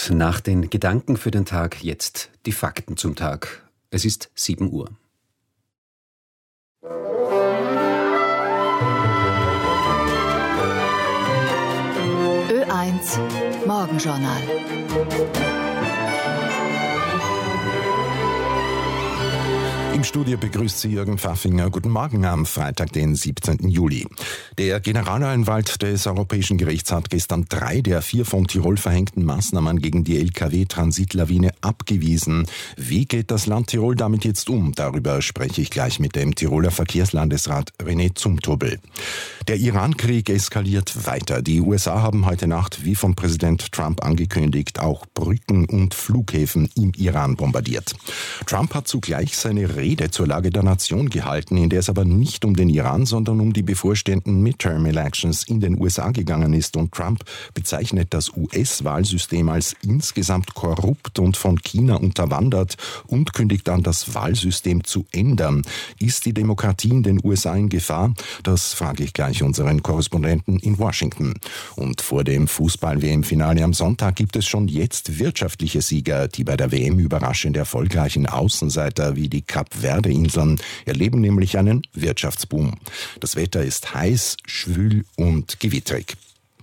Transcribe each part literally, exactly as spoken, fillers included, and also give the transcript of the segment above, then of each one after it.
Und nach den Gedanken für den Tag jetzt die Fakten zum Tag. Es ist sieben Uhr. Ö eins Morgenjournal. Im Studio begrüßt Sie Jürgen Pfaffinger. Guten Morgen am Freitag, den siebzehnten Juli. Der Generalanwalt des Europäischen Gerichts hat gestern drei der vier von Tirol verhängten Maßnahmen gegen die L K W-Transitlawine abgewiesen. Wie geht das Land Tirol damit jetzt um? Darüber spreche ich gleich mit dem Tiroler Verkehrslandesrat René Zumtobel. Der Iran-Krieg eskaliert weiter. Die U S A haben heute Nacht, wie von Präsident Trump angekündigt, auch Brücken und Flughäfen im Iran bombardiert. Trump hat zugleich seine Rede zur Lage der Nation gehalten, in der es aber nicht um den Iran, sondern um die bevorstehenden Midterm-Elections in den U S A gegangen ist. Und Trump bezeichnet das U S-Wahlsystem als insgesamt korrupt und von China unterwandert und kündigt an, das Wahlsystem zu ändern. Ist die Demokratie in den U S A in Gefahr? Das frage ich gleich unseren Korrespondenten in Washington. Und vor dem Fußball-W M-Finale am Sonntag gibt es schon jetzt wirtschaftliche Sieger, die bei der W M überraschend erfolgreichen Außenseiter wie die Kap-Verde-Inseln erleben nämlich einen Wirtschaftsboom. Das Wetter ist heiß, schwül und gewittrig.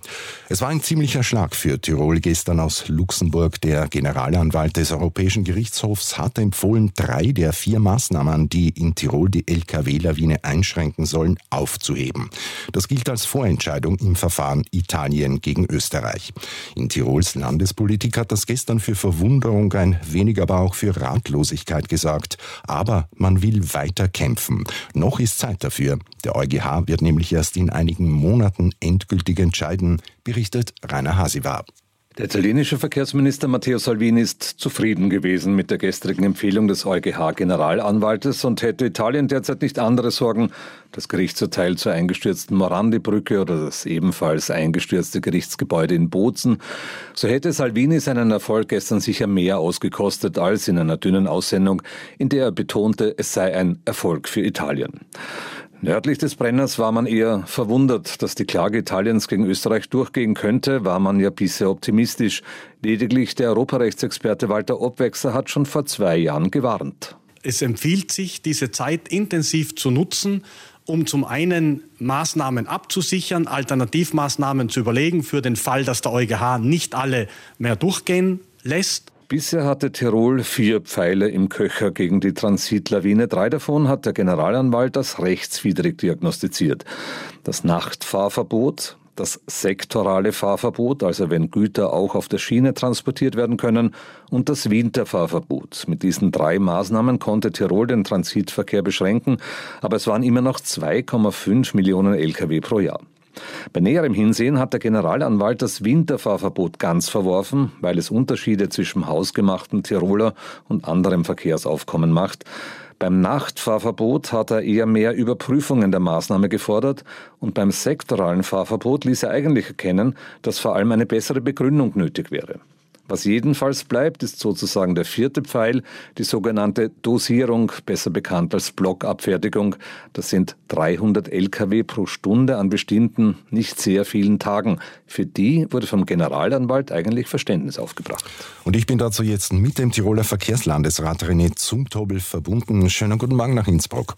Es war ein ziemlicher Schlag für Tirol gestern aus Luxemburg. Der Generalanwalt des Europäischen Gerichtshofs hat empfohlen, drei der vier Maßnahmen, die in Tirol die L K W-Lawine einschränken sollen, aufzuheben. Das gilt als Vorentscheidung im Verfahren Italien gegen Österreich. In Tirols Landespolitik hat das gestern für Verwunderung, ein wenig aber auch für Ratlosigkeit gesorgt. Aber man will weiter kämpfen. Noch ist Zeit dafür. Der EuGH wird nämlich erst in einigen Monaten endgültig entscheiden, berichtet Rainer Hasivar. Der italienische Verkehrsminister Matteo Salvini ist zufrieden gewesen mit der gestrigen Empfehlung des EuGH-Generalanwaltes und hätte Italien derzeit nicht andere Sorgen, das Gerichtsurteil zur eingestürzten Morandi-Brücke oder das ebenfalls eingestürzte Gerichtsgebäude in Bozen, so hätte Salvini seinen Erfolg gestern sicher mehr ausgekostet als in einer dünnen Aussendung, in der er betonte, es sei ein Erfolg für Italien. Nördlich des Brenners war man eher verwundert, dass die Klage Italiens gegen Österreich durchgehen könnte, war man ja bisher optimistisch. Lediglich der Europarechtsexperte Walter Obwechser hat schon vor zwei Jahren gewarnt. Es empfiehlt sich, diese Zeit intensiv zu nutzen, um zum einen Maßnahmen abzusichern, Alternativmaßnahmen zu überlegen für den Fall, dass der EuGH nicht alle mehr durchgehen lässt. Bisher hatte Tirol vier Pfeile im Köcher gegen die Transitlawine. Drei davon hat der Generalanwalt als rechtswidrig diagnostiziert. Das Nachtfahrverbot, das sektorale Fahrverbot, also wenn Güter auch auf der Schiene transportiert werden können, und das Winterfahrverbot. Mit diesen drei Maßnahmen konnte Tirol den Transitverkehr beschränken, aber es waren immer noch zwei Komma fünf Millionen L K W pro Jahr. Bei näherem Hinsehen hat der Generalanwalt das Winterfahrverbot ganz verworfen, weil es Unterschiede zwischen hausgemachten Tiroler und anderem Verkehrsaufkommen macht. Beim Nachtfahrverbot hat er eher mehr Überprüfungen der Maßnahme gefordert und beim sektoralen Fahrverbot ließ er eigentlich erkennen, dass vor allem eine bessere Begründung nötig wäre. Was jedenfalls bleibt, ist sozusagen der vierte Pfeil, die sogenannte Dosierung, besser bekannt als Blockabfertigung. Das sind dreihundert L K W pro Stunde an bestimmten, nicht sehr vielen Tagen. Für die wurde vom Generalanwalt eigentlich Verständnis aufgebracht. Und ich bin dazu jetzt mit dem Tiroler Verkehrslandesrat René Zumtobel verbunden. Schönen guten Morgen nach Innsbruck.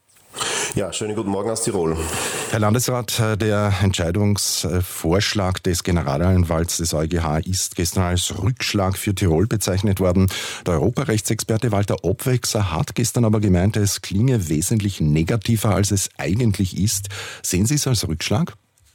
Ja, schönen guten Morgen aus Tirol. Herr Landesrat, der Entscheidungsvorschlag des Generalanwalts des EuGH ist gestern als Rückschlag für Tirol bezeichnet worden. Der Europarechtsexperte Walter Obwechser hat gestern aber gemeint, es klinge wesentlich negativer, als es eigentlich ist. Sehen Sie es als Rückschlag?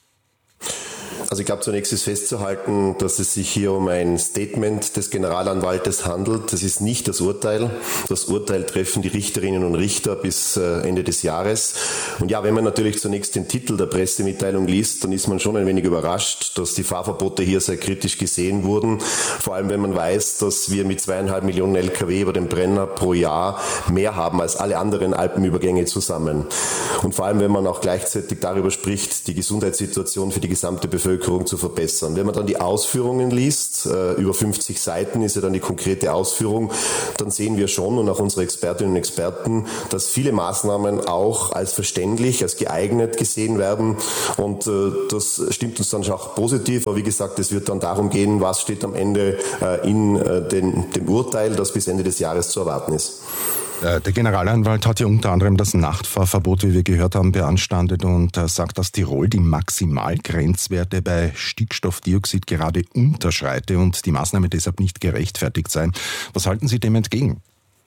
Also ich glaube, zunächst ist festzuhalten, dass es sich hier um ein Statement des Generalanwaltes handelt. Das ist nicht das Urteil. Das Urteil treffen die Richterinnen und Richter bis Ende des Jahres. Und ja, wenn man natürlich zunächst den Titel der Pressemitteilung liest, dann ist man schon ein wenig überrascht, dass die Fahrverbote hier sehr kritisch gesehen wurden. Vor allem, wenn man weiß, dass wir mit zweieinhalb Millionen L K W über den Brenner pro Jahr mehr haben als alle anderen Alpenübergänge zusammen. Und vor allem, wenn man auch gleichzeitig darüber spricht, die Gesundheitssituation für die gesamte Bevölkerung Bevölkerung zu verbessern. Wenn man dann die Ausführungen liest, über fünfzig Seiten ist ja dann die konkrete Ausführung, dann sehen wir schon und auch unsere Expertinnen und Experten, dass viele Maßnahmen auch als verständlich, als geeignet gesehen werden und das stimmt uns dann auch positiv. Aber wie gesagt, es wird dann darum gehen, was steht am Ende in den, dem Urteil, das bis Ende des Jahres zu erwarten ist. Der Generalanwalt hat ja unter anderem das Nachtfahrverbot, wie wir gehört haben, beanstandet und sagt, dass Tirol die Maximalgrenzwerte bei Stickstoffdioxid gerade unterschreite und die Maßnahme deshalb nicht gerechtfertigt sei. Was halten Sie dem entgegen?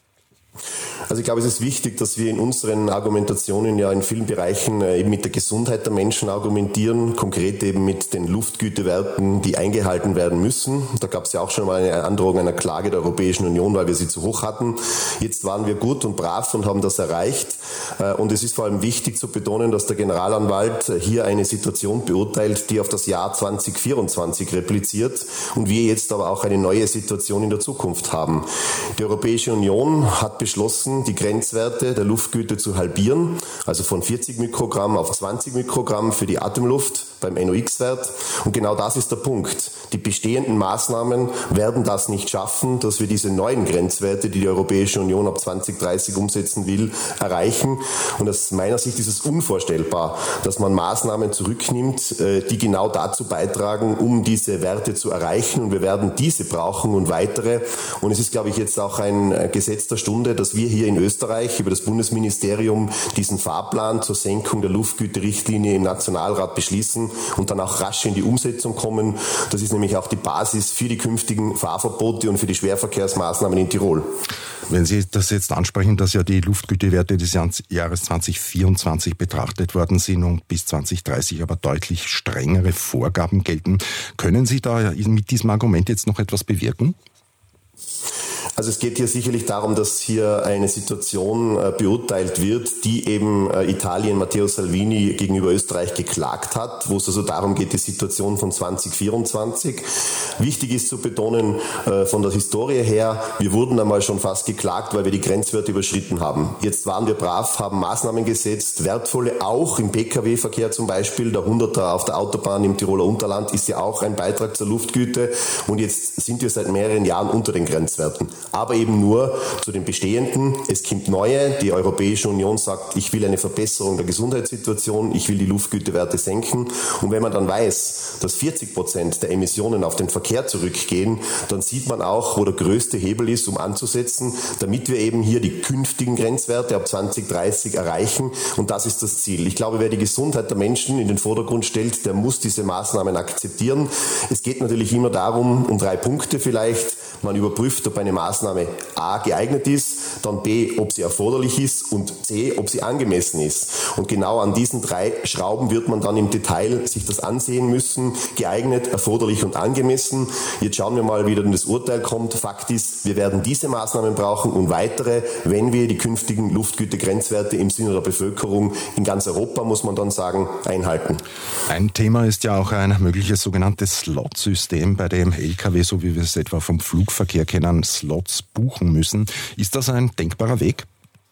Also ich glaube, es ist wichtig, dass wir in unseren Argumentationen ja in vielen Bereichen eben mit der Gesundheit der Menschen argumentieren, konkret eben mit den Luftgütewerten, die eingehalten werden müssen. Da gab es ja auch schon mal eine Androhung einer Klage der Europäischen Union, weil wir sie zu hoch hatten. Jetzt waren wir gut und brav und haben das erreicht. Und es ist vor allem wichtig zu betonen, dass der Generalanwalt hier eine Situation beurteilt, die auf das Jahr zwanzig vierundzwanzig repliziert und wir jetzt aber auch eine neue Situation in der Zukunft haben. Die Europäische Union hat beschlossen, die Grenzwerte der Luftgüte zu halbieren, also von vierzig Mikrogramm auf zwanzig Mikrogramm für die Atemluft beim N O X-Wert. Und genau das ist der Punkt. Die bestehenden Maßnahmen werden das nicht schaffen, dass wir diese neuen Grenzwerte, die die Europäische Union ab zwanzig dreißig umsetzen will, erreichen. Und aus meiner Sicht ist es unvorstellbar, dass man Maßnahmen zurücknimmt, die genau dazu beitragen, um diese Werte zu erreichen. Und wir werden diese brauchen und weitere. Und es ist, glaube ich, jetzt auch ein Gesetz der Stunde, dass wir hier in Österreich über das Bundesministerium diesen Fahrplan zur Senkung der Luftgüterichtlinie im Nationalrat beschließen und dann auch rasch in die Umsetzung kommen. Das ist nämlich auch die Basis für die künftigen Fahrverbote und für die Schwerverkehrsmaßnahmen in Tirol. Wenn Sie das jetzt ansprechen, dass ja die Luftgütewerte des Jahres zwanzig vierundzwanzig betrachtet worden sind und bis zwanzig dreißig aber deutlich strengere Vorgaben gelten, können Sie da mit diesem Argument jetzt noch etwas bewirken? Also es geht hier sicherlich darum, dass hier eine Situation äh, beurteilt wird, die eben äh, Italien, Matteo Salvini gegenüber Österreich geklagt hat, wo es also darum geht, die Situation von zwanzig vierundzwanzig. Wichtig ist zu betonen, äh, von der Historie her, wir wurden einmal schon fast geklagt, weil wir die Grenzwerte überschritten haben. Jetzt waren wir brav, haben Maßnahmen gesetzt, wertvolle, auch im P K W-Verkehr zum Beispiel. Der Hunderter auf der Autobahn im Tiroler Unterland ist ja auch ein Beitrag zur Luftgüte. Und jetzt sind wir seit mehreren Jahren unter den Grenzwerten. Aber eben nur zu den bestehenden. Es gibt neue. Die Europäische Union sagt, ich will eine Verbesserung der Gesundheitssituation, ich will die Luftgütewerte senken. Und wenn man dann weiß, dass vierzig Prozent der Emissionen auf den Verkehr zurückgehen, dann sieht man auch, wo der größte Hebel ist, um anzusetzen, damit wir eben hier die künftigen Grenzwerte ab zwanzig dreißig erreichen. Und das ist das Ziel. Ich glaube, wer die Gesundheit der Menschen in den Vordergrund stellt, der muss diese Maßnahmen akzeptieren. Es geht natürlich immer darum, um drei Punkte vielleicht. Man überprüft, ob eine Maßnahme A geeignet ist, dann B, ob sie erforderlich ist und C, ob sie angemessen ist. Und genau an diesen drei Schrauben wird man dann im Detail sich das ansehen müssen. Geeignet, erforderlich und angemessen. Jetzt schauen wir mal, wie dann das Urteil kommt. Fakt ist, wir werden diese Maßnahmen brauchen und weitere, wenn wir die künftigen Luftgütegrenzwerte im Sinne der Bevölkerung in ganz Europa, muss man dann sagen, einhalten. Ein Thema ist ja auch ein mögliches sogenanntes Slot-System, bei dem L K W, so wie wir es etwa vom Flugverkehr kennen, Slots buchen müssen. Ist das ein denkbarer Weg?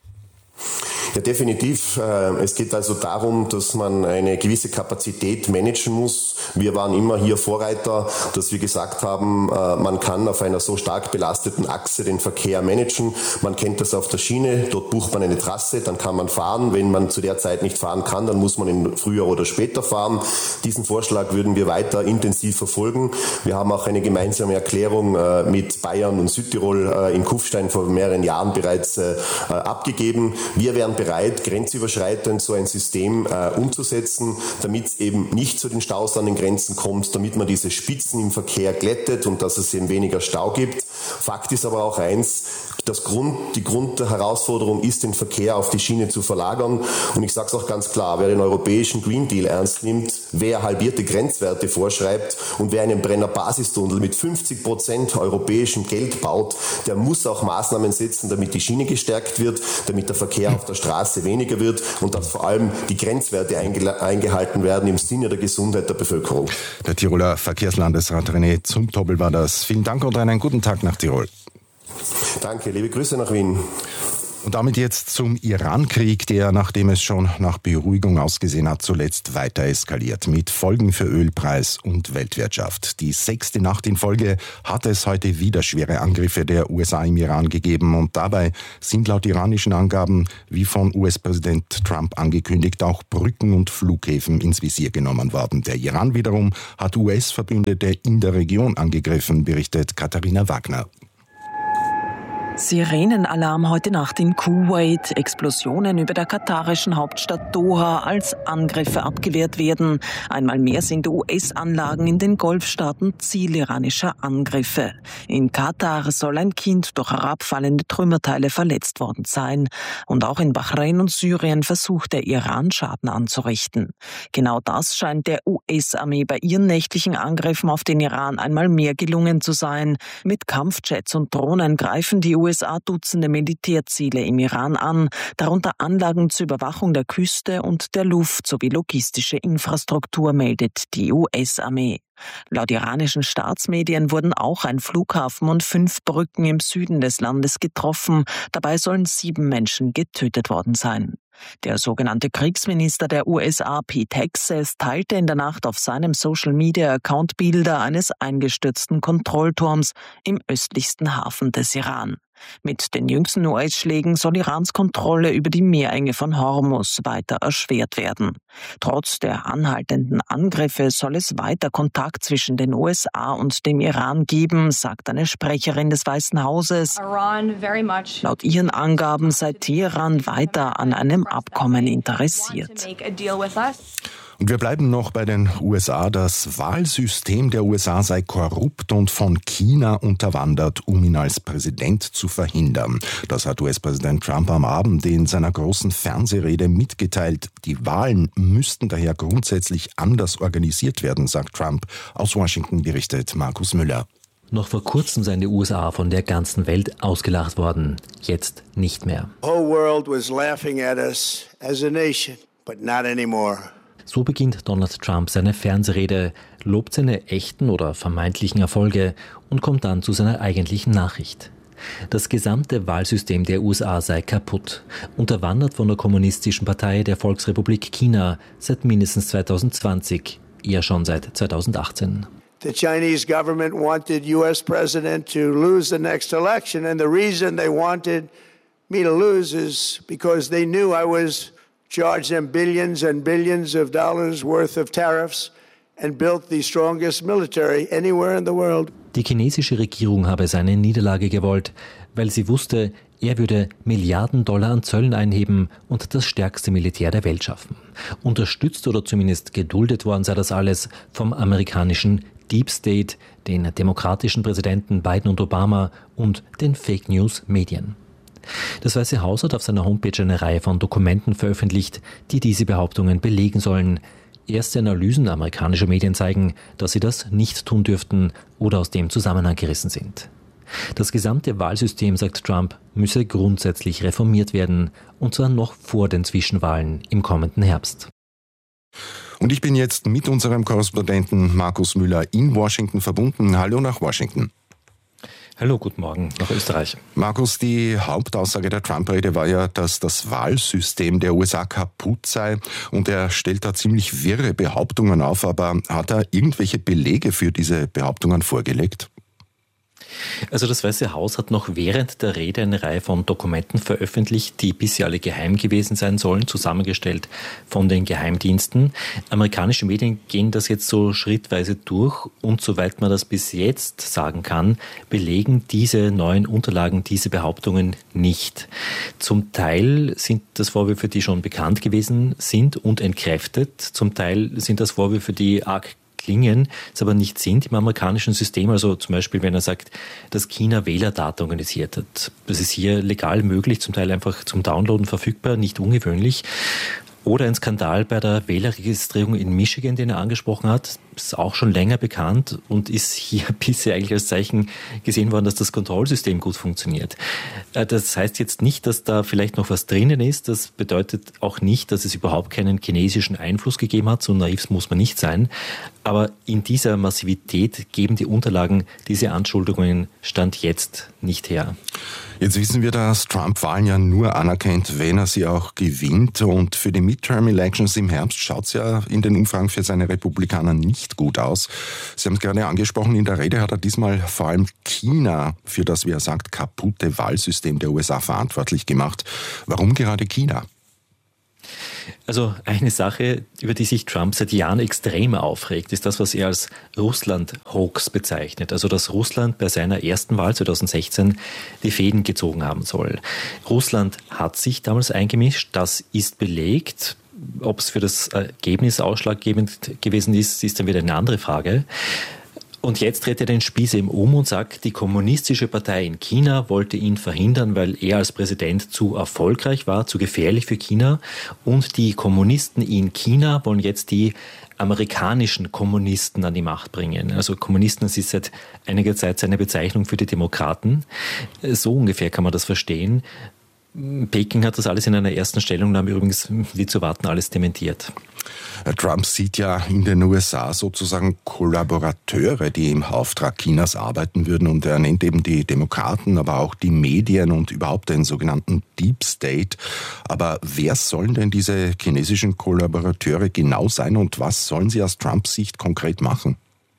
Ja, definitiv. Es geht also darum, dass man eine gewisse Kapazität managen muss. Wir waren immer hier Vorreiter, dass wir gesagt haben, man kann auf einer so stark belasteten Achse den Verkehr managen. Man kennt das auf der Schiene, dort bucht man eine Trasse, dann kann man fahren. Wenn man zu der Zeit nicht fahren kann, dann muss man in früher oder später fahren. Diesen Vorschlag würden wir weiter intensiv verfolgen. Wir haben auch eine gemeinsame Erklärung mit Bayern und Südtirol in Kufstein vor mehreren Jahren bereits abgegeben. Wir wären bereit, grenzüberschreitend so ein System äh, umzusetzen, damit es eben nicht zu den Staus an den Grenzen kommt, damit man diese Spitzen im Verkehr glättet und dass es eben weniger Stau gibt. Fakt ist aber auch eins, das Grund, die Grund der Herausforderung ist, den Verkehr auf die Schiene zu verlagern. Und ich sage es auch ganz klar, wer den europäischen Green Deal ernst nimmt, wer halbierte Grenzwerte vorschreibt und wer einen Brenner-Basistunnel mit fünfzig Prozent europäischem Geld baut, der muss auch Maßnahmen setzen, damit die Schiene gestärkt wird, damit der Verkehr auf der Straße weniger wird und dass vor allem die Grenzwerte einge- eingehalten werden im Sinne der Gesundheit der Bevölkerung. Der Tiroler Verkehrslandesrat René Zumtobel war das. Vielen Dank und einen guten Tag nach Tirol. Danke, liebe Grüße nach Wien. Und damit jetzt zum Iran-Krieg, der, nachdem es schon nach Beruhigung ausgesehen hat, zuletzt weiter eskaliert, mit Folgen für Ölpreis und Weltwirtschaft. Die sechste Nacht in Folge hat es heute wieder schwere Angriffe der U S A im Iran gegeben und dabei sind laut iranischen Angaben, wie von U S-Präsident Trump angekündigt, auch Brücken und Flughäfen ins Visier genommen worden. Der Iran wiederum hat U S-Verbündete in der Region angegriffen, berichtet Katharina Wagner. Sirenenalarm heute Nacht in Kuwait, Explosionen über der katarischen Hauptstadt Doha, als Angriffe abgewehrt werden. Einmal mehr sind U S-Anlagen in den Golfstaaten Ziel iranischer Angriffe. In Katar soll ein Kind durch herabfallende Trümmerteile verletzt worden sein. Und auch in Bahrain und Syrien versucht der Iran Schaden anzurichten. Genau das scheint der U S-Armee bei ihren nächtlichen Angriffen auf den Iran einmal mehr gelungen zu sein. Mit Kampfjets und Drohnen greifen die U S A Dutzende Militärziele im Iran an, darunter Anlagen zur Überwachung der Küste und der Luft sowie logistische Infrastruktur, meldet die U S-Armee. Laut iranischen Staatsmedien wurden auch ein Flughafen und fünf Brücken im Süden des Landes getroffen. Dabei sollen sieben Menschen getötet worden sein. Der sogenannte Kriegsminister der U S A, Pete Hegseth, teilte in der Nacht auf seinem Social-Media-Account Bilder eines eingestürzten Kontrollturms im östlichsten Hafen des Iran. Mit den jüngsten U S-Schlägen soll Irans Kontrolle über die Meerenge von Hormuz weiter erschwert werden. Trotz der anhaltenden Angriffe soll es weiter Kontakt zwischen den U S A und dem Iran geben, sagt eine Sprecherin des Weißen Hauses. Laut ihren Angaben sei Teheran weiter an einem Abkommen interessiert. Und wir bleiben noch bei den U S A. Das Wahlsystem der U S A sei korrupt und von China unterwandert, um ihn als Präsident zu verhindern. Das hat U S-Präsident Trump am Abend in seiner großen Fernsehrede mitgeteilt. Die Wahlen müssten daher grundsätzlich anders organisiert werden, sagt Trump. Aus Washington berichtet Markus Müller. Noch vor kurzem seien die U S A von der ganzen Welt ausgelacht worden. Jetzt nicht mehr. The whole world was laughing at us as a nation, but not anymore. So beginnt Donald Trump seine Fernsehrede, lobt seine echten oder vermeintlichen Erfolge und kommt dann zu seiner eigentlichen Nachricht. Das gesamte Wahlsystem der U S A sei kaputt, unterwandert von der Kommunistischen Partei der Volksrepublik China seit mindestens zweitausendzwanzig, eher schon seit zweitausendachtzehn. The Chinese government wanted U S President to lose the next election, and the reason they wanted me to lose is because they knew I was charged them billions and billions of dollars worth of tariffs and built the strongest military anywhere in the world. Die chinesische Regierung habe seine Niederlage gewollt, weil sie wusste, er würde Milliarden Dollar an Zöllen einheben und das stärkste Militär der Welt schaffen. Unterstützt oder zumindest geduldet worden sei das alles vom amerikanischen Deep State, den demokratischen Präsidenten Biden und Obama und den Fake-News-Medien. Das Weiße Haus hat auf seiner Homepage eine Reihe von Dokumenten veröffentlicht, die diese Behauptungen belegen sollen. Erste Analysen amerikanischer Medien zeigen, dass sie das nicht tun dürften oder aus dem Zusammenhang gerissen sind. Das gesamte Wahlsystem, sagt Trump, müsse grundsätzlich reformiert werden, und zwar noch vor den Zwischenwahlen im kommenden Herbst. Und ich bin jetzt mit unserem Korrespondenten Markus Müller in Washington verbunden. Hallo nach Washington. Hallo, guten Morgen nach Österreich. Markus, die Hauptaussage der Trump-Rede war ja, dass das Wahlsystem der U S A kaputt sei, und er stellt da ziemlich wirre Behauptungen auf, aber hat er irgendwelche Belege für diese Behauptungen vorgelegt? Also das Weiße Haus hat noch während der Rede eine Reihe von Dokumenten veröffentlicht, die bisher alle geheim gewesen sein sollen, zusammengestellt von den Geheimdiensten. Amerikanische Medien gehen das jetzt so schrittweise durch, und soweit man das bis jetzt sagen kann, belegen diese neuen Unterlagen diese Behauptungen nicht. Zum Teil sind das Vorwürfe, die schon bekannt gewesen sind und entkräftet. Zum Teil sind das Vorwürfe, die arg klingen, es aber nicht sind im amerikanischen System. Also zum Beispiel, wenn er sagt, dass China Wählerdaten organisiert hat. Das ist hier legal möglich, zum Teil einfach zum Downloaden verfügbar, nicht ungewöhnlich. Oder ein Skandal bei der Wählerregistrierung in Michigan, den er angesprochen hat, ist auch schon länger bekannt und ist hier bisher eigentlich als Zeichen gesehen worden, dass das Kontrollsystem gut funktioniert. Das heißt jetzt nicht, dass da vielleicht noch was drinnen ist. Das bedeutet auch nicht, dass es überhaupt keinen chinesischen Einfluss gegeben hat. So naiv muss man nicht sein. Aber in dieser Massivität geben die Unterlagen diese Anschuldigungen Stand jetzt nicht her. Jetzt wissen wir, dass Trump Wahlen ja nur anerkennt, wenn er sie auch gewinnt. Und für die Midterm-Elections im Herbst schaut es ja in den Umfragen für seine Republikaner nicht gut aus. Sie haben es gerade angesprochen, in der Rede hat er diesmal vor allem China für das, wie er sagt, kaputte Wahlsystem der U S A verantwortlich gemacht. Warum gerade China? Also eine Sache, über die sich Trump seit Jahren extrem aufregt, ist das, was er als Russland-Hoax bezeichnet. Also dass Russland bei seiner ersten Wahl zweitausendsechzehn die Fäden gezogen haben soll. Russland hat sich damals eingemischt, das ist belegt. Ob es für das Ergebnis ausschlaggebend gewesen ist, ist dann wieder eine andere Frage. Und jetzt dreht er den Spieß eben um und sagt, die kommunistische Partei in China wollte ihn verhindern, weil er als Präsident zu erfolgreich war, zu gefährlich für China. Und die Kommunisten in China wollen jetzt die amerikanischen Kommunisten an die Macht bringen. Also Kommunisten, das ist seit einiger Zeit seine Bezeichnung für die Demokraten. So ungefähr kann man das verstehen. Peking hat das alles in einer ersten Stellungnahme übrigens, wie zu warten, alles dementiert. Trump sieht ja in den U S A sozusagen Kollaborateure, die im Auftrag Chinas arbeiten würden. Und er nennt eben die Demokraten, aber auch die Medien und überhaupt den sogenannten Deep State. Aber wer sollen denn diese chinesischen Kollaborateure genau sein und was sollen sie aus Trumps Sicht konkret machen?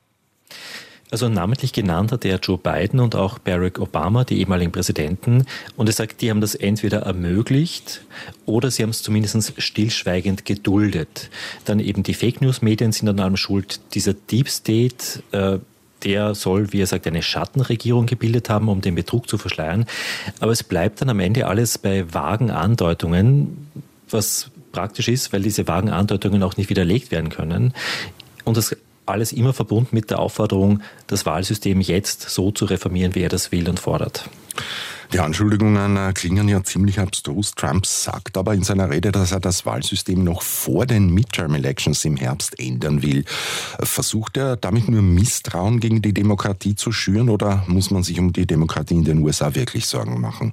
Also namentlich genannt hat er Joe Biden und auch Barack Obama, die ehemaligen Präsidenten. Und er sagt, die haben das entweder ermöglicht oder sie haben es zumindest stillschweigend geduldet. Dann eben die Fake-News-Medien sind an allem schuld. Dieser Deep State, äh, der soll, wie er sagt, eine Schattenregierung gebildet haben, um den Betrug zu verschleiern. Aber es bleibt dann am Ende alles bei vagen Andeutungen, was praktisch ist, weil diese vagen Andeutungen auch nicht widerlegt werden können. Und das alles immer verbunden mit der Aufforderung, das Wahlsystem jetzt so zu reformieren, wie er das will und fordert. Die Anschuldigungen klingen ja ziemlich abstrus. Trump sagt aber in seiner Rede, dass er das Wahlsystem noch vor den Midterm-Elections im Herbst ändern will. Versucht er damit nur Misstrauen gegen die Demokratie zu schüren oder muss man sich um die Demokratie in den U S A wirklich Sorgen machen?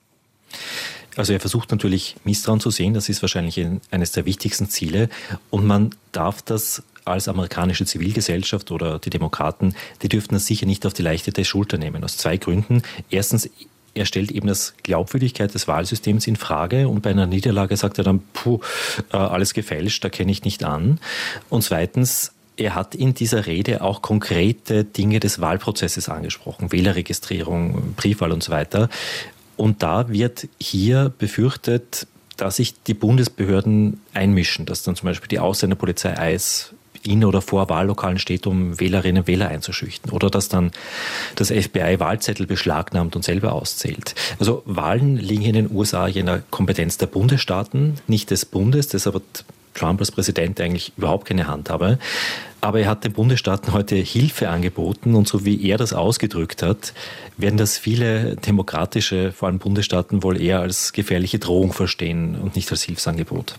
Also er versucht natürlich Misstrauen zu sehen, das ist wahrscheinlich eines der wichtigsten Ziele und man darf das als amerikanische Zivilgesellschaft oder die Demokraten, die dürften das sicher nicht auf die leichte Schulter nehmen. Aus zwei Gründen. Erstens, er stellt eben das Glaubwürdigkeit des Wahlsystems in Frage und bei einer Niederlage sagt er dann, puh, alles gefälscht, da kenne ich nicht an. Und zweitens, er hat in dieser Rede auch konkrete Dinge des Wahlprozesses angesprochen, Wählerregistrierung, Briefwahl und so weiter. Und da wird hier befürchtet, dass sich die Bundesbehörden einmischen, dass dann zum Beispiel die Ausländerpolizei I C E in oder vor Wahllokalen steht, um Wählerinnen und Wähler einzuschüchtern. Oder dass dann das F B I Wahlzettel beschlagnahmt und selber auszählt. Also Wahlen liegen in den U S A in der Kompetenz der Bundesstaaten, nicht des Bundes. Deshalb hat Trump als Präsident eigentlich überhaupt keine Handhabe. Aber er hat den Bundesstaaten heute Hilfe angeboten und so wie er das ausgedrückt hat, werden das viele demokratische, vor allem Bundesstaaten, wohl eher als gefährliche Drohung verstehen und nicht als Hilfsangebot.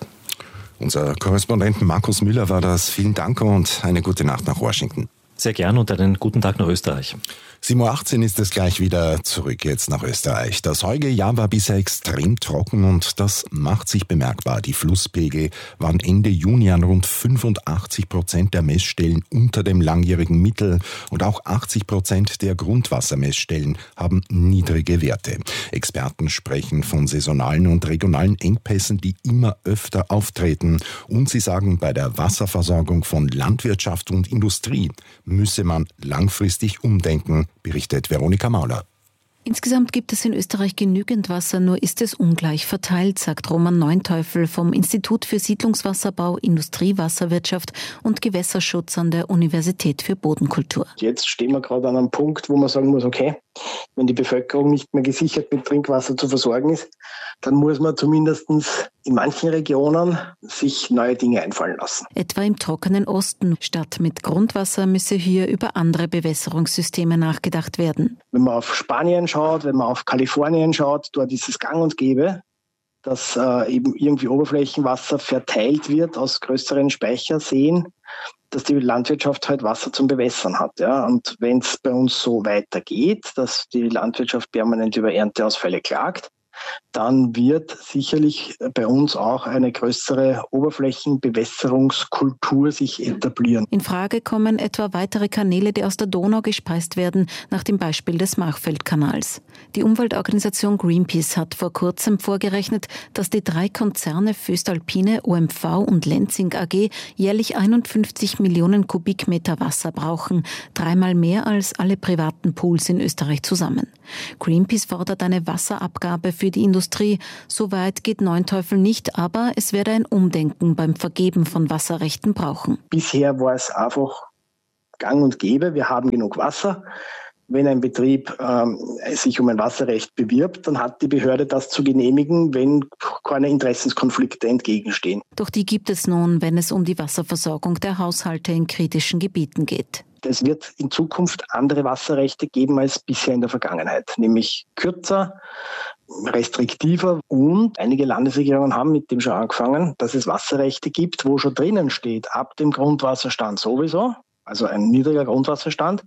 Unser Korrespondent Markus Müller war das. Vielen Dank und eine gute Nacht nach Washington. Sehr gern und einen guten Tag nach Österreich. sieben Uhr achtzehn ist es gleich wieder zurück jetzt nach Österreich. Das heutige Jahr war bisher extrem trocken und das macht sich bemerkbar. Die Flusspegel waren Ende Juni an rund fünfundachtzig Prozent der Messstellen unter dem langjährigen Mittel und auch achtzig Prozent der Grundwassermessstellen haben niedrige Werte. Experten sprechen von saisonalen und regionalen Engpässen, die immer öfter auftreten. Und sie sagen, bei der Wasserversorgung von Landwirtschaft und Industrie müsse man langfristig umdenken, berichtet Veronika Mauler. Insgesamt gibt es in Österreich genügend Wasser, nur ist es ungleich verteilt, sagt Roman Neunteufel vom Institut für Siedlungswasserbau, Industriewasserwirtschaft und Gewässerschutz an der Universität für Bodenkultur. Jetzt stehen wir gerade an einem Punkt, wo man sagen muss, okay, wenn die Bevölkerung nicht mehr gesichert mit Trinkwasser zu versorgen ist, dann muss man zumindest in manchen Regionen sich neue Dinge einfallen lassen. Etwa im trockenen Osten. Statt mit Grundwasser müsse hier über andere Bewässerungssysteme nachgedacht werden. Wenn man auf Spanien schaut, wenn man auf Kalifornien schaut, dort ist es gang und gäbe, dass äh, eben irgendwie Oberflächenwasser verteilt wird aus größeren Speicherseen, dass die Landwirtschaft halt Wasser zum Bewässern hat. Ja? Und wenn es bei uns so weitergeht, dass die Landwirtschaft permanent über Ernteausfälle klagt, dann wird sicherlich bei uns auch eine größere Oberflächenbewässerungskultur sich etablieren. In Frage kommen etwa weitere Kanäle, die aus der Donau gespeist werden, nach dem Beispiel des Machfeldkanals. Die Umweltorganisation Greenpeace hat vor kurzem vorgerechnet, dass die drei Konzerne Voestalpine, O M V und Lenzing A G jährlich einundfünfzig Millionen Kubikmeter Wasser brauchen, dreimal mehr als alle privaten Pools in Österreich zusammen. Greenpeace fordert eine Wasserabgabe für die Industrie. So weit geht Neunteufel nicht, aber es werde ein Umdenken beim Vergeben von Wasserrechten brauchen. Bisher war es einfach gang und gäbe. Wir haben genug Wasser. Wenn ein Betrieb ähm, sich um ein Wasserrecht bewirbt, dann hat die Behörde das zu genehmigen, wenn keine Interessenskonflikte entgegenstehen. Doch die gibt es nun, wenn es um die Wasserversorgung der Haushalte in kritischen Gebieten geht. Es wird in Zukunft andere Wasserrechte geben als bisher in der Vergangenheit, nämlich kürzer, restriktiver, und einige Landesregierungen haben mit dem schon angefangen, dass es Wasserrechte gibt, wo schon drinnen steht, ab dem Grundwasserstand sowieso, also ein niedriger Grundwasserstand,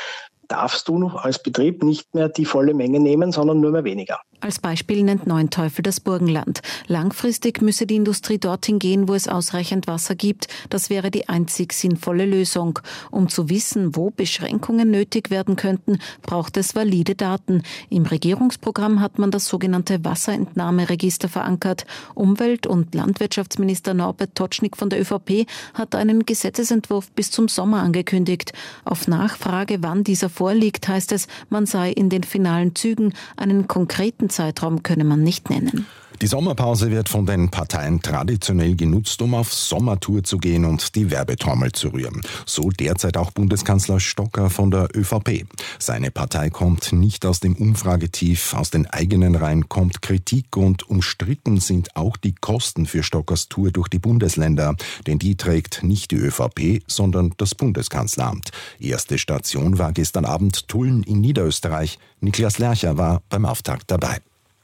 darfst du noch als Betrieb nicht mehr die volle Menge nehmen, sondern nur mehr weniger. Als Beispiel nennt Neunteufel das Burgenland. Langfristig müsse die Industrie dorthin gehen, wo es ausreichend Wasser gibt. Das wäre die einzig sinnvolle Lösung. Um zu wissen, wo Beschränkungen nötig werden könnten, braucht es valide Daten. Im Regierungsprogramm hat man das sogenannte Wasserentnahmeregister verankert. Umwelt- und Landwirtschaftsminister Norbert Totschnig von der ÖVP hat einen Gesetzesentwurf bis zum Sommer angekündigt. Auf Nachfrage, wann dieser vorliegt, heißt es, man sei in den finalen Zügen. Einen konkreten Zeitraum könne man nicht nennen. Die Sommerpause wird von den Parteien traditionell genutzt, um auf Sommertour zu gehen und die Werbetrommel zu rühren. So derzeit auch Bundeskanzler Stocker von der ÖVP. Seine Partei kommt nicht aus dem Umfragetief, aus den eigenen Reihen kommt Kritik, und umstritten sind auch die Kosten für Stockers Tour durch die Bundesländer. Denn die trägt nicht die ÖVP, sondern das Bundeskanzleramt. Erste Station war gestern Abend Tulln in Niederösterreich. Niklas Lercher war beim Auftakt dabei.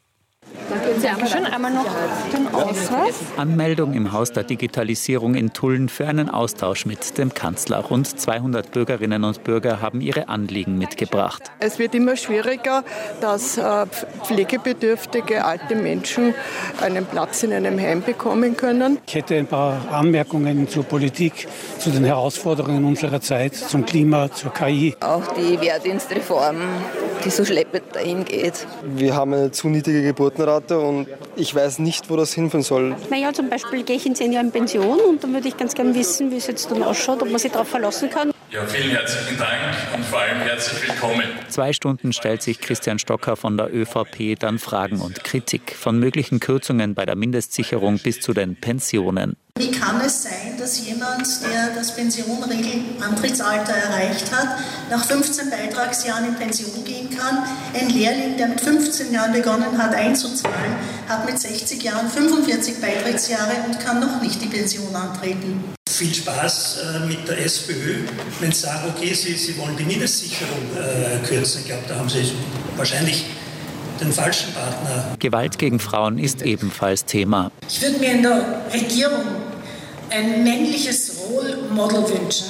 Dankeschön. Einmal noch den Ausweis. Anmeldung im Haus der Digitalisierung in Tulln für einen Austausch mit dem Kanzler. Rund zweihundert Bürgerinnen und Bürger haben ihre Anliegen mitgebracht. Es wird immer schwieriger, dass pflegebedürftige alte Menschen einen Platz in einem Heim bekommen können. Ich hätte ein paar Anmerkungen zur Politik, zu den Herausforderungen unserer Zeit, zum Klima, zur K I. Auch die Wehrdienstreform, die so schleppend dahin geht. Wir haben eine zu niedrige Geburtenrate und ich weiß nicht, wo das hinführen soll. Naja, zum Beispiel gehe ich in zehn Jahren in Pension und dann würde ich ganz gerne wissen, wie es jetzt dann ausschaut, ob man sich darauf verlassen kann. Ja, vielen herzlichen Dank und vor allem herzlich willkommen. Zwei Stunden stellt sich Christian Stocker von der ÖVP dann Fragen und Kritik. Von möglichen Kürzungen bei der Mindestsicherung bis zu den Pensionen. Wie kann es sein, dass jemand, der das Pensionregelantrittsalter erreicht hat, nach fünfzehn Beitragsjahren in Pension gehen kann? Ein Lehrling, der mit fünfzehn Jahren begonnen hat einzuzahlen, hat mit sechzig Jahren fünfundvierzig Beitragsjahre und kann noch nicht die Pension antreten. Viel Spaß äh, mit der SPÖ, wenn Sie sagen, okay, Sie, Sie wollen die Mindestsicherung äh, kürzen. Ich glaube, da haben Sie wahrscheinlich den falschen Partner. Gewalt gegen Frauen ist ebenfalls Thema. Ich würde mir in der Regierung ein männliches Role Model wünschen,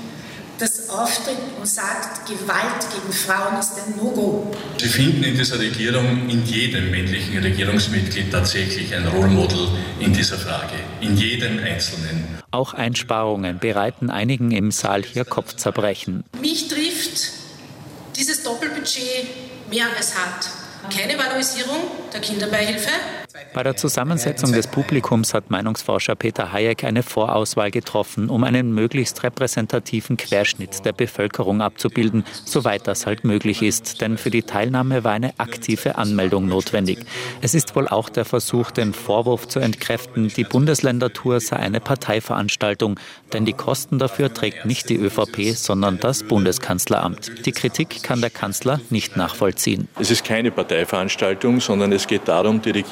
das auftritt und sagt, Gewalt gegen Frauen ist ein No-Go. Sie finden in dieser Regierung, in jedem männlichen Regierungsmitglied tatsächlich ein Role Model in dieser Frage. In jedem Einzelnen. Auch Einsparungen bereiten einigen im Saal hier Kopfzerbrechen. Mich trifft dieses Doppelbudget mehr als hart. Keine Valorisierung der Kinderbeihilfe. Bei der Zusammensetzung des Publikums hat Meinungsforscher Peter Hayek eine Vorauswahl getroffen, um einen möglichst repräsentativen Querschnitt der Bevölkerung abzubilden, soweit das halt möglich ist. Denn für die Teilnahme war eine aktive Anmeldung notwendig. Es ist wohl auch der Versuch, den Vorwurf zu entkräften, die Bundesländertour sei eine Parteiveranstaltung. Denn die Kosten dafür trägt nicht die ÖVP, sondern das Bundeskanzleramt. Die Kritik kann der Kanzler nicht nachvollziehen. Es ist keine Parteiveranstaltung, sondern es geht darum, die Regierungspolitik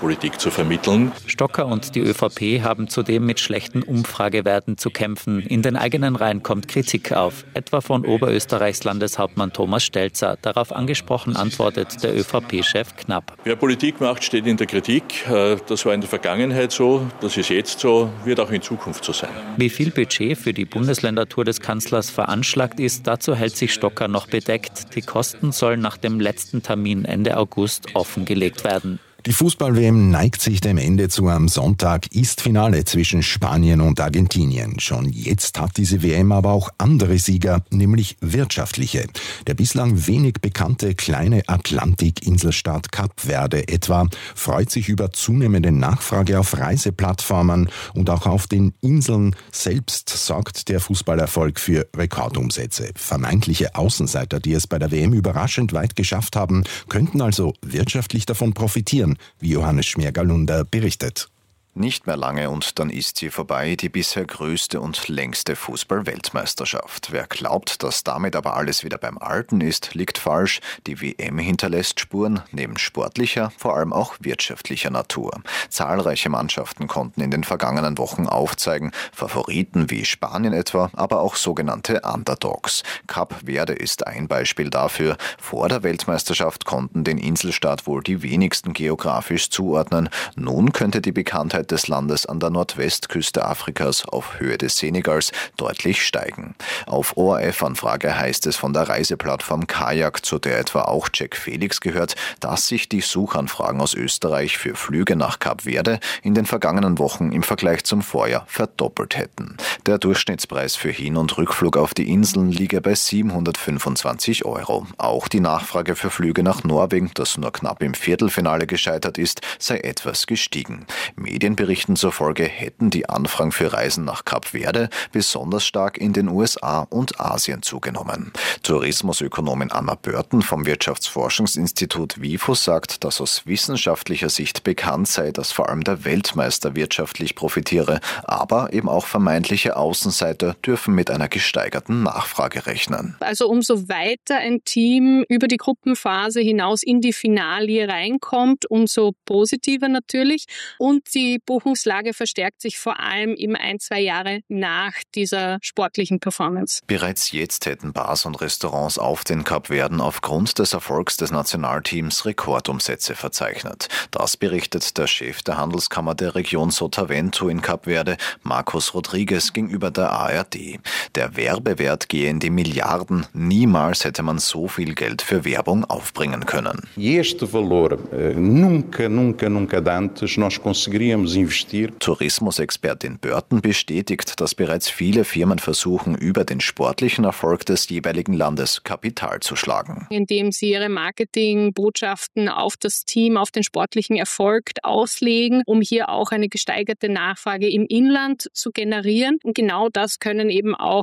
Politik zu vermitteln. Stocker und die ÖVP haben zudem mit schlechten Umfragewerten zu kämpfen. In den eigenen Reihen kommt Kritik auf, etwa von Oberösterreichs Landeshauptmann Thomas Stelzer. Darauf angesprochen antwortet der ÖVP-Chef knapp. Wer Politik macht, steht in der Kritik. Das war in der Vergangenheit so, das ist jetzt so, wird auch in Zukunft so sein. Wie viel Budget für die Bundesländertour des Kanzlers veranschlagt ist, dazu hält sich Stocker noch bedeckt. Die Kosten sollen nach dem letzten Termin Ende August offengelegt werden. Die Fußball-W M neigt sich dem Ende zu. Am Sonntag ist Finale zwischen Spanien und Argentinien. Schon jetzt hat diese W M aber auch andere Sieger, nämlich wirtschaftliche. Der bislang wenig bekannte kleine Atlantik-Inselstaat Kap Verde etwa freut sich über zunehmende Nachfrage auf Reiseplattformen und auch auf den Inseln selbst sorgt der Fußballerfolg für Rekordumsätze. Vermeintliche Außenseiter, die es bei der W M überraschend weit geschafft haben, könnten also wirtschaftlich davon profitieren, wie Johannes Schmergalunder berichtet. Nicht mehr lange und dann ist sie vorbei, die bisher größte und längste Fußball-Weltmeisterschaft. Wer glaubt, dass damit aber alles wieder beim Alten ist, liegt falsch. Die W M hinterlässt Spuren, neben sportlicher, vor allem auch wirtschaftlicher Natur. Zahlreiche Mannschaften konnten in den vergangenen Wochen aufzeigen, Favoriten wie Spanien etwa, aber auch sogenannte Underdogs. Kap Verde ist ein Beispiel dafür. Vor der Weltmeisterschaft konnten den Inselstaat wohl die wenigsten geografisch zuordnen. Nun könnte die Bekanntheit des Landes an der Nordwestküste Afrikas auf Höhe des Senegals deutlich steigen. Auf O R F-Anfrage heißt es von der Reiseplattform Kajak, zu der etwa auch Jack Felix gehört, dass sich die Suchanfragen aus Österreich für Flüge nach Kap Verde in den vergangenen Wochen im Vergleich zum Vorjahr verdoppelt hätten. Der Durchschnittspreis für Hin- und Rückflug auf die Inseln liege bei siebenhundertfünfundzwanzig Euro. Auch die Nachfrage für Flüge nach Norwegen, das nur knapp im Viertelfinale gescheitert ist, sei etwas gestiegen. Medienberichten zufolge hätten die Anfragen für Reisen nach Kap Verde besonders stark in den U S A und Asien zugenommen. Tourismusökonomin Anna Burton vom Wirtschaftsforschungsinstitut W I F O sagt, dass aus wissenschaftlicher Sicht bekannt sei, dass vor allem der Weltmeister wirtschaftlich profitiere, aber eben auch vermeintliche Außenseiter dürfen mit einer gesteigerten Nachfrage rechnen. Also umso weiter ein Team über die Gruppenphase hinaus in die Finalie reinkommt, umso positiver natürlich. Und die Buchungslage verstärkt sich vor allem eben ein, zwei Jahre nach dieser sportlichen Performance. Bereits jetzt hätten Bars und Restaurants auf den Kapverden aufgrund des Erfolgs des Nationalteams Rekordumsätze verzeichnet. Das berichtet der Chef der Handelskammer der Region Sotavento in Kap Verde, Marcos Rodriguez, gegenüber der A R D. Der Werbewert gehe in die Milliarden. Niemals hätte man so viel Geld für Werbung aufbringen können. Este valor nunca, nunca, nunca antes nós conseguiríamos investir. Tourismusexpertin Burton bestätigt, dass bereits viele Firmen versuchen, über den sportlichen Erfolg des jeweiligen Landes Kapital zu schlagen. Indem sie ihre Marketingbotschaften auf das Team, auf den sportlichen Erfolg auslegen, um hier auch eine gesteigerte Nachfrage im Inland zu generieren. Und genau das können eben auch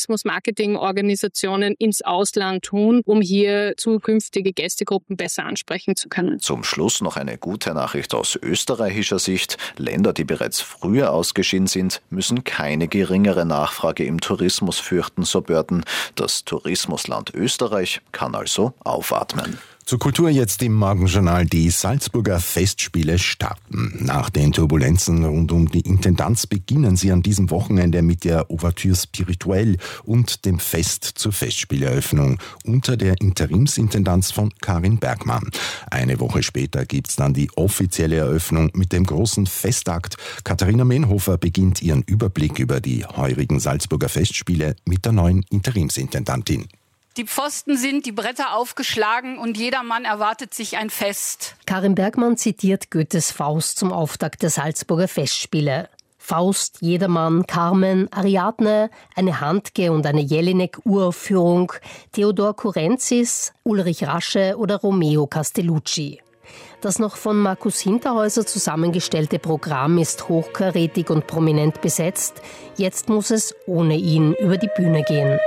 Tourismus-Marketing-Organisationen ins Ausland tun, um hier zukünftige Gästegruppen besser ansprechen zu können. Zum Schluss noch eine gute Nachricht aus österreichischer Sicht. Länder, die bereits früher ausgeschieden sind, müssen keine geringere Nachfrage im Tourismus fürchten, so Burton. Das Tourismusland Österreich kann also aufatmen. Zur Kultur jetzt im Morgenjournal. Die Salzburger Festspiele starten. Nach den Turbulenzen rund um die Intendanz beginnen sie an diesem Wochenende mit der Ouverture Spirituelle und dem Fest zur Festspieleröffnung unter der Interimsintendanz von Karin Bergmann. Eine Woche später gibt's dann die offizielle Eröffnung mit dem großen Festakt. Katharina Menhofer beginnt ihren Überblick über die heurigen Salzburger Festspiele mit der neuen Interimsintendantin. Die Pfosten sind, die Bretter aufgeschlagen und jedermann erwartet sich ein Fest. Karin Bergmann zitiert Goethes Faust zum Auftakt der Salzburger Festspiele. Faust, Jedermann, Carmen, Ariadne, eine Handke und eine Jelinek-Uraufführung, Theodor Kurenzis, Ulrich Rasche oder Romeo Castellucci. Das noch von Markus Hinterhäuser zusammengestellte Programm ist hochkarätig und prominent besetzt. Jetzt muss es ohne ihn über die Bühne gehen.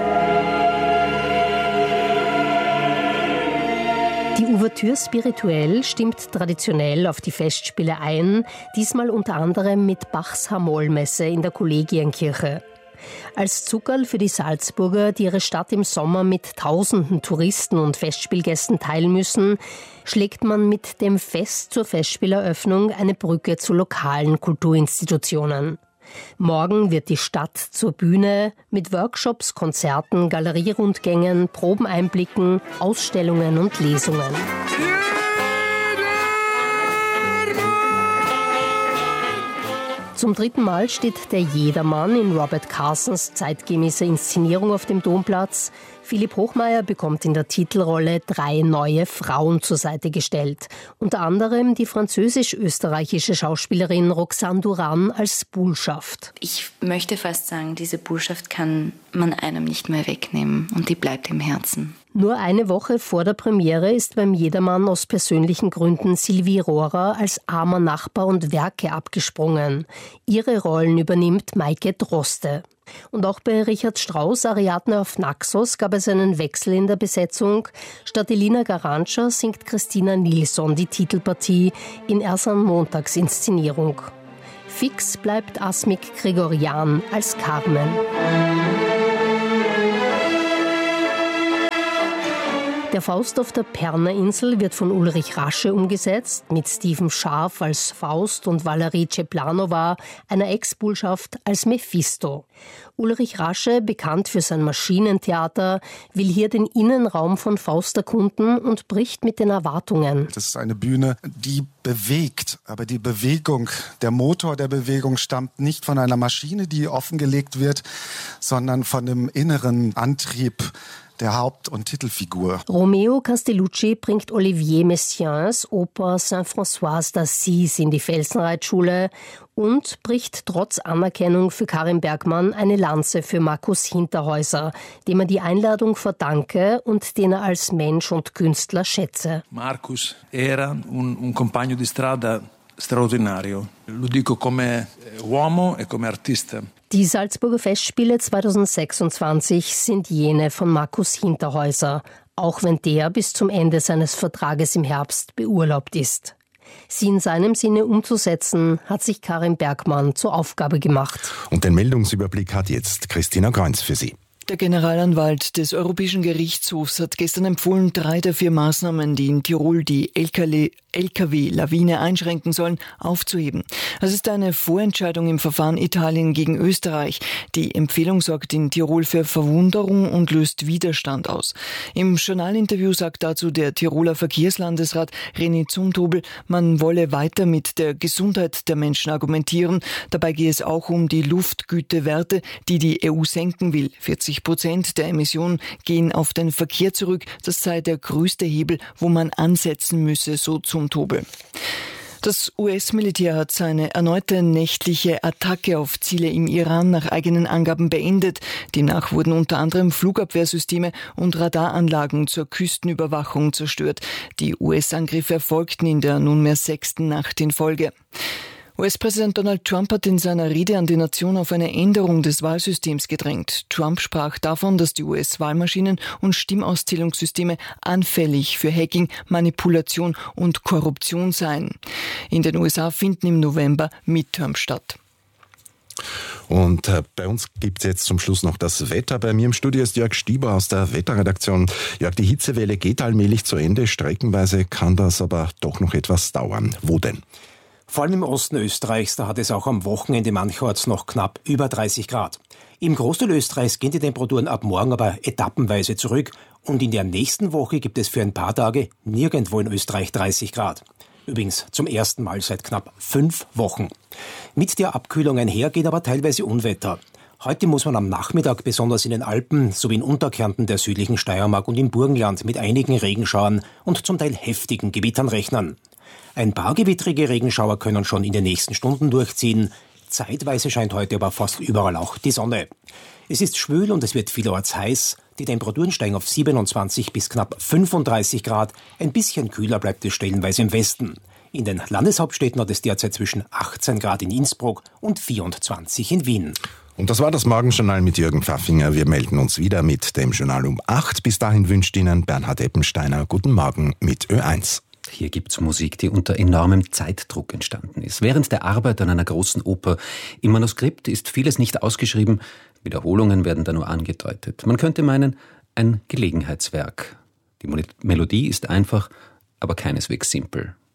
Die Ouverture Spirituelle stimmt traditionell auf die Festspiele ein, diesmal unter anderem mit Bachs H-Moll-Messe in der Kollegienkirche. Als Zuckerl für die Salzburger, die ihre Stadt im Sommer mit tausenden Touristen und Festspielgästen teilen müssen, schlägt man mit dem Fest zur Festspieleröffnung eine Brücke zu lokalen Kulturinstitutionen. Morgen wird die Stadt zur Bühne mit Workshops, Konzerten, Galerierundgängen, Probeneinblicken, Ausstellungen und Lesungen. Zum dritten Mal steht der Jedermann in Robert Carsons zeitgemäßer Inszenierung auf dem Domplatz. Philipp Hochmeier bekommt in der Titelrolle drei neue Frauen zur Seite gestellt. Unter anderem die französisch-österreichische Schauspielerin Roxane Duran als Bullschaft. Ich möchte fast sagen, diese Bullschaft kann man einem nicht mehr wegnehmen und die bleibt im Herzen. Nur eine Woche vor der Premiere ist beim Jedermann aus persönlichen Gründen Sylvie Rohrer als armer Nachbar und Werke abgesprungen. Ihre Rollen übernimmt Maike Droste. Und auch bei Richard Strauss, Ariadne auf Naxos, gab es einen Wechsel in der Besetzung. Statt Elina Garantscha singt Christina Nilsson die Titelpartie in Ersan Montags Inszenierung. Fix bleibt Asmik Gregorian als Carmen. Der Faust auf der Perna-Insel wird von Ulrich Rasche umgesetzt, mit Steven Scharf als Faust und Valerie Ceplanova, einer Ex-Bullschaft, als Mephisto. Ulrich Rasche, bekannt für sein Maschinentheater, will hier den Innenraum von Faust erkunden und bricht mit den Erwartungen. Das ist eine Bühne, die bewegt, aber die Bewegung, der Motor der Bewegung stammt nicht von einer Maschine, die offengelegt wird, sondern von dem inneren Antrieb der Haupt- und Titelfigur. Romeo Castellucci bringt Olivier Messiaens Oper Saint-François d'Assise in die Felsenreitschule und bricht trotz Anerkennung für Karin Bergmann eine Lanze für Markus Hinterhäuser, dem er die Einladung verdanke und den er als Mensch und Künstler schätze. Marcus era un, un compagno di strada straordinario. Lo dico come uomo e come artista. Die Salzburger Festspiele zweitausendsechsundzwanzig sind jene von Markus Hinterhäuser, auch wenn der bis zum Ende seines Vertrages im Herbst beurlaubt ist. Sie in seinem Sinne umzusetzen, hat sich Karin Bergmann zur Aufgabe gemacht. Und den Meldungsüberblick hat jetzt Christina Kreunz für Sie. Der Generalanwalt des Europäischen Gerichtshofs hat gestern empfohlen, drei der vier Maßnahmen, die in Tirol die L K W-Lawine einschränken sollen, aufzuheben. Das ist eine Vorentscheidung im Verfahren Italien gegen Österreich. Die Empfehlung sorgt in Tirol für Verwunderung und löst Widerstand aus. Im Journalinterview sagt dazu der Tiroler Verkehrslandesrat René Zumtobel, man wolle weiter mit der Gesundheit der Menschen argumentieren. Dabei gehe es auch um die Luftgütewerte, die die E U senken will. vierzig Prozent der Emissionen gehen auf den Verkehr zurück. Das sei der größte Hebel, wo man ansetzen müsse, so Zumtobel. Das U S-Militär hat seine erneute nächtliche Attacke auf Ziele im Iran nach eigenen Angaben beendet. Demnach wurden unter anderem Flugabwehrsysteme und Radaranlagen zur Küstenüberwachung zerstört. Die U S-Angriffe erfolgten in der nunmehr sechsten Nacht in Folge. U S-Präsident Donald Trump hat in seiner Rede an die Nation auf eine Änderung des Wahlsystems gedrängt. Trump sprach davon, dass die U S-Wahlmaschinen und Stimmauszählungssysteme anfällig für Hacking, Manipulation und Korruption seien. In den U S A finden im November Midterms statt. Und äh, bei uns gibt es jetzt zum Schluss noch das Wetter. Bei mir im Studio ist Jörg Stieber aus der Wetterredaktion. Jörg, die Hitzewelle geht allmählich zu Ende. Streckenweise kann das aber doch noch etwas dauern. Wo denn? Vor allem im Osten Österreichs, da hat es auch am Wochenende mancherorts noch knapp über dreißig Grad. Im Großteil Österreichs gehen die Temperaturen ab morgen aber etappenweise zurück und in der nächsten Woche gibt es für ein paar Tage nirgendwo in Österreich dreißig Grad. Übrigens zum ersten Mal seit knapp fünf Wochen. Mit der Abkühlung einher geht aber teilweise Unwetter. Heute muss man am Nachmittag besonders in den Alpen sowie in Unterkärnten der südlichen Steiermark und im Burgenland mit einigen Regenschauern und zum Teil heftigen Gewittern rechnen. Ein paar gewittrige Regenschauer können schon in den nächsten Stunden durchziehen. Zeitweise scheint heute aber fast überall auch die Sonne. Es ist schwül und es wird vielerorts heiß. Die Temperaturen steigen auf siebenundzwanzig bis knapp fünfunddreißig Grad. Ein bisschen kühler bleibt es stellenweise im Westen. In den Landeshauptstädten hat es derzeit zwischen achtzehn Grad in Innsbruck und vierundzwanzig in Wien. Und das war das Morgenjournal mit Jürgen Pfaffinger. Wir melden uns wieder mit dem Journal um acht. Bis dahin wünscht Ihnen Bernhard Eppensteiner guten Morgen mit Ö eins. Hier gibt's Musik, die unter enormem Zeitdruck entstanden ist. Während der Arbeit an einer großen Oper im Manuskript ist vieles nicht ausgeschrieben, Wiederholungen werden da nur angedeutet. Man könnte meinen, ein Gelegenheitswerk. Die Melodie ist einfach, aber keineswegs simpel.